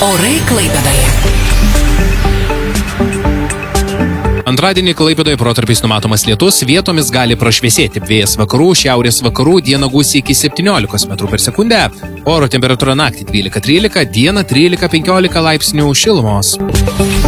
Orai Klaipėdoje. Antradienį Klaipėdoje protarpiais numatomas lietus, vietomis gali prašviesėti. Vėjas vakarų, šiaurės vakarų, dieną gūsiai iki 17 m/s. Oro temperatūra naktį 12-13, dieną 13-15 laipsnių šilumos.